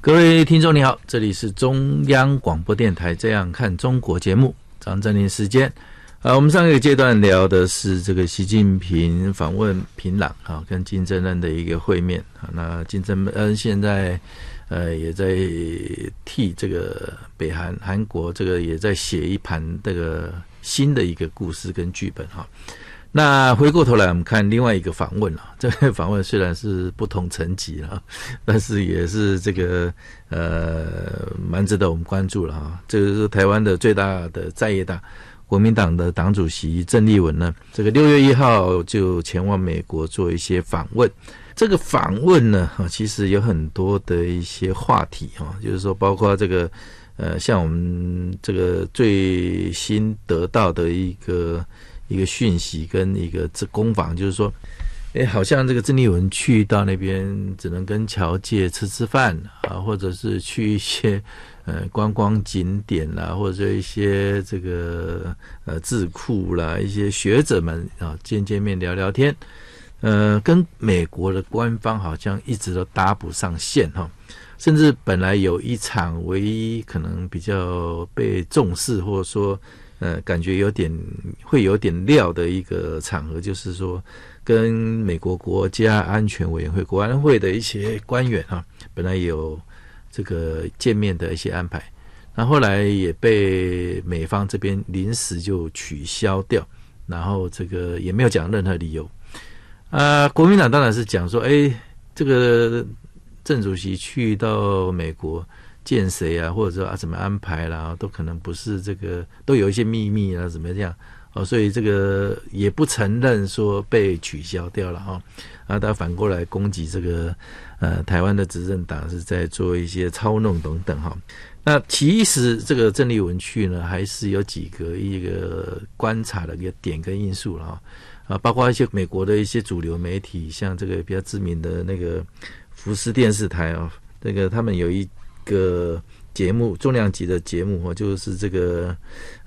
各位听众你好，这里是中央广播电台这样看中国节目，张正霖时间。我们上一个阶段聊的是这个习近平访问平壤跟金正恩的一个会面。那金正恩现在也在替这个北韩国这个也在写一盘这个新的一个故事跟剧本哈。那回过头来我们看另外一个访问这个访问虽然是不同层级但是也是这个蛮值得我们关注了这个是台湾的最大的在野党国民党的党主席郑丽文呢，这个6月1号就前往美国做一些访问。这个访问呢其实有很多的一些话题就是说包括这个像我们这个最新得到的一个讯息跟一个攻防，就是说好像这个郑丽文去到那边只能跟侨界吃饭或者是去一些观光景点啦，或者一些这个智库啦，一些学者们见面聊聊天，跟美国的官方好像一直都搭不上线甚至本来有一场唯一可能比较被重视或者说感觉会有点料的一个场合，就是说跟美国国家安全委员会国安会的一些官员本来有这个见面的一些安排，那后来也被美方这边临时就取消掉，然后这个也没有讲任何理由国民党当然是讲说这个郑主席去到美国见谁或者说怎么安排啦，都可能不是这个，都有一些秘密怎么样所以这个也不承认说被取消掉了他反过来攻击这个台湾的执政党是在做一些操弄等等那其实这个郑丽文去呢，还是有几个一个观察的一个点跟因素了包括一些美国的一些主流媒体，像这个比较知名的那个福斯电视台这个他们有一个节目，重量级的节目就是这个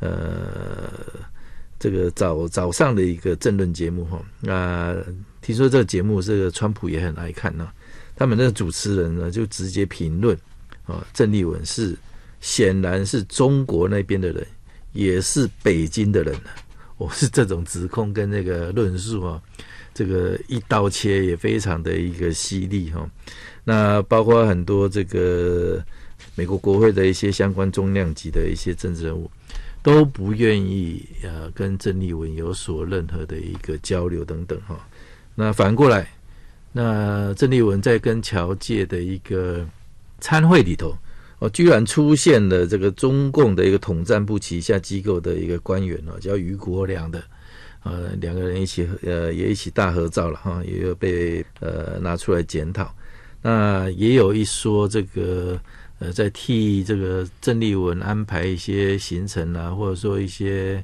早上的一个政论节目听说这个节目这个川普也很爱看他们那个主持人呢就直接评论郑丽文显然是中国那边的人，也是北京的人是这种指控跟那个论述这个一刀切也非常的一个犀利那包括很多这个美国国会的一些相关重量级的一些政治人物都不愿意跟郑丽文有所任何的一个交流等等那反过来，那郑丽文在跟侨界的一个参会里头居然出现了这个中共的一个统战部旗下机构的一个官员叫于国良的两个人也一起大合照了也有被拿出来检讨。那也有一说这个在替这个郑丽文安排一些行程或者说一些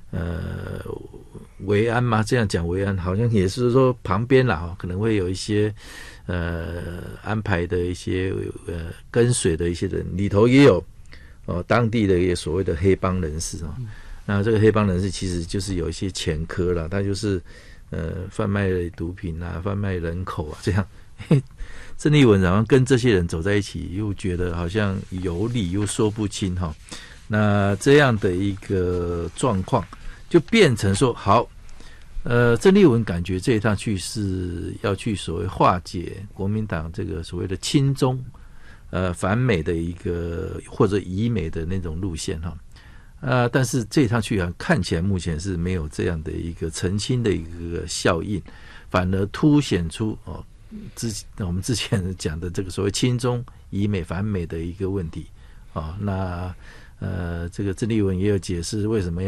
维安嘛，这样讲维安好像也是说旁边可能会有一些安排的一些跟随的一些人，里头也有当地的一些所谓的黑帮人士那这个黑帮人士其实就是有一些前科啦，他就是贩卖毒品贩卖人口这样郑丽文然后跟这些人走在一起，又觉得好像有理又说不清那这样的一个状况就变成说好郑丽文感觉这一趟去是要去所谓化解国民党这个所谓的亲中反美的一个或者以美的那种路线但是这一趟去看起来目前是没有这样的一个澄清的一个效应，反而凸显出我们之前讲的这个所谓亲中以美反美的一个问题那这个郑丽文也有解释为什么